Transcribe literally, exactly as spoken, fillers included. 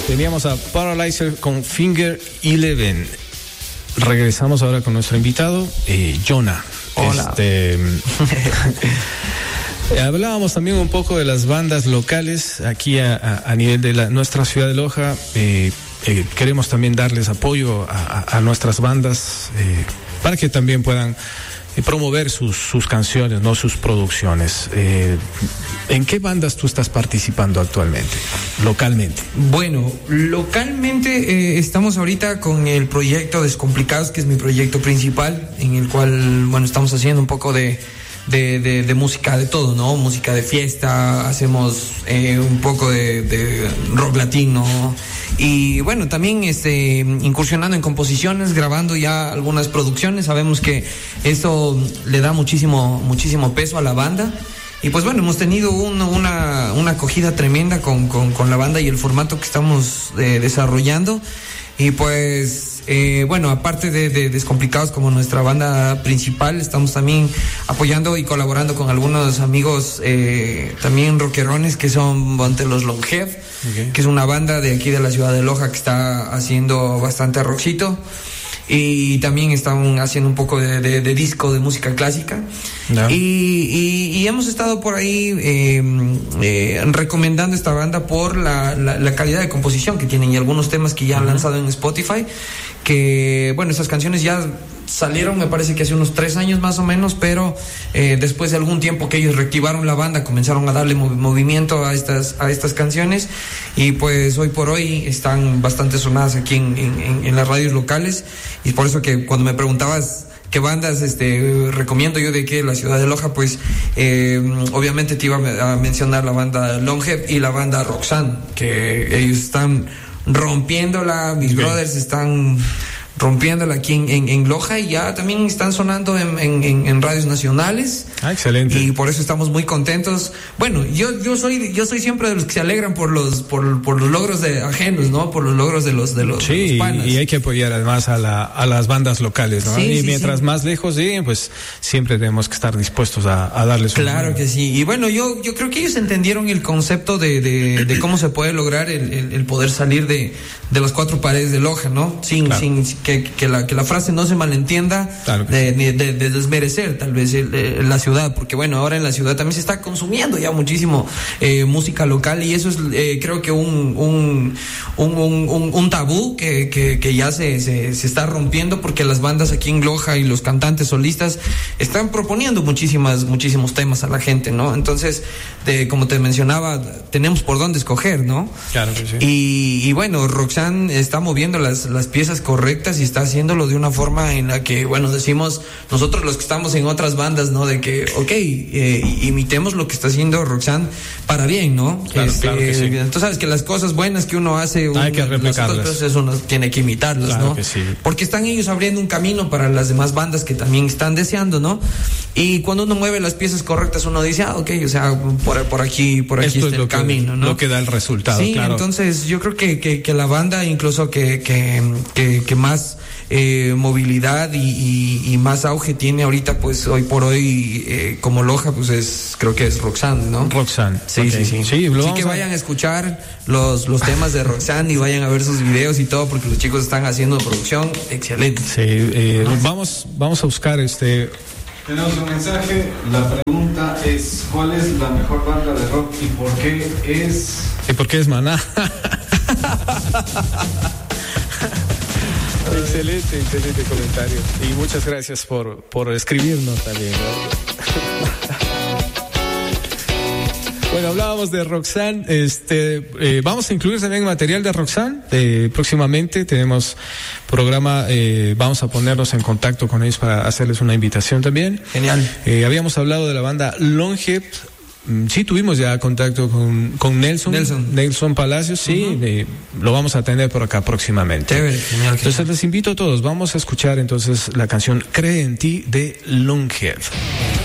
Teníamos a Paralyzer con Finger Eleven. Regresamos ahora con nuestro invitado, eh, Jonah. Hola. Este, hablábamos también un poco de las bandas locales aquí a, a, a nivel de la, nuestra ciudad de Loja. Eh, eh, queremos también darles apoyo a, a, a nuestras bandas eh, para que también puedan eh, promover sus, sus canciones, no sus producciones. Eh, ¿En qué bandas tú estás participando actualmente, localmente? Bueno, localmente eh, estamos ahorita con el proyecto Descomplicados, que es mi proyecto principal, en el cual, bueno, estamos haciendo un poco de, de, de, de música de todo, ¿no? Música de fiesta, hacemos eh, un poco de, de rock latino y, bueno, también este, incursionando en composiciones, grabando ya algunas producciones. Sabemos que eso le da muchísimo, muchísimo peso a la banda. Y pues bueno, hemos tenido un, una, una acogida tremenda con, con, con la banda y el formato que estamos eh, desarrollando. Y pues, eh, bueno, aparte de, de Descomplicados como nuestra banda principal, estamos también apoyando y colaborando con algunos amigos eh, también rockerones que son ante los Longhead, okay, que es una banda de aquí de la ciudad de Loja que está haciendo bastante rockcito. Y también están haciendo un poco de, de, de disco de música clásica. No. Y, y, y hemos estado por ahí eh, eh, recomendando esta banda por la, la, la calidad de composición que tienen y algunos temas que ya han uh-huh. lanzado en Spotify. Que, bueno, esas canciones ya salieron, me parece que hace unos tres años más o menos, pero eh, después de algún tiempo que ellos reactivaron la banda, comenzaron a darle mov- movimiento a estas, a estas canciones, y pues hoy por hoy están bastante sonadas aquí en, en, en las radios locales, y por eso que cuando me preguntabas qué bandas este recomiendo yo de que la ciudad de Loja, pues eh, obviamente te iba a mencionar la banda Longhead y la banda Roxanne, que ellos están rompiéndola, mis okay. brothers están rompiéndola aquí en, en, en Loja, y ya también están sonando en, en, en radios nacionales. Ah, excelente. Y por eso estamos muy contentos. Bueno, yo yo soy yo soy siempre de los que se alegran por los por, por los logros de ajenos, ¿no? Por los logros de los de los, sí, de los panas. Y hay que apoyar además a la a las bandas locales, ¿no? Sí, y sí, mientras sí. más lejos lleguen, pues siempre tenemos que estar dispuestos a, a darles un Claro que sí. Y bueno, yo yo creo que ellos entendieron el concepto de de, de cómo se puede lograr el, el, el poder salir de de las cuatro paredes de Loja, ¿no? Sin claro. sin que, que la que la frase no se malentienda, claro de, de, de, de desmerecer tal vez el, el, la ciudad, porque bueno, ahora en la ciudad también se está consumiendo ya muchísimo eh, música local, y eso es eh, creo que un un, un, un, un tabú que, que, que ya se, se, se está rompiendo, porque las bandas aquí en Loja y los cantantes solistas están proponiendo muchísimas muchísimos temas a la gente, ¿no? Entonces, de, como te mencionaba, tenemos por dónde escoger, ¿no? Claro que sí. Y, y bueno, Roxanne está moviendo las, las piezas correctas y está haciéndolo de una forma en la que, bueno, decimos nosotros los que estamos en otras bandas, ¿no? De que, ok, eh, imitemos lo que está haciendo Roxanne para bien, ¿no? Claro, este, claro que sí. Tú sabes que las cosas buenas que uno hace, uno, hay que replicarlas. Entonces uno tiene que imitarlas, claro ¿no? Que sí. Porque están ellos abriendo un camino para las demás bandas que también están deseando, ¿no? Y cuando uno mueve las piezas correctas, uno dice, ah, ok, o sea, por, por aquí, por aquí Esto está es el que, camino, ¿no? Lo que da el resultado, sí, claro. Entonces yo creo que, que, que la banda, incluso que, que, que, que más eh, movilidad y, y, y más auge tiene ahorita, pues hoy por hoy, eh, como Loja, pues es, creo que es Roxanne, ¿no? Roxanne. Sí, okay. sí, sí. Sí, Así que vayan a... a escuchar los, los temas de Roxanne y vayan a ver sus videos y todo, porque los chicos están haciendo producción excelente. Sí, eh, vamos, vamos a buscar este... Tenemos un mensaje, la pregunta es, ¿cuál es la mejor banda de rock y por qué es? ¿Y por qué es Maná? Excelente, excelente comentario. Y muchas gracias por, por escribirnos también, ¿no? Bueno, hablábamos de Roxanne, este, eh, vamos a incluir también material de Roxanne, eh, próximamente tenemos programa, eh, vamos a ponernos en contacto con ellos para hacerles una invitación también. Genial. Eh, habíamos hablado de la banda Longhead. Sí, tuvimos ya contacto con, con Nelson, Nelson. Nelson Palacios, sí, uh-huh. eh, lo vamos a tener por acá próximamente. Chévere, genial. Entonces genial. les invito a todos, vamos a escuchar entonces la canción Cree en ti de Longhead.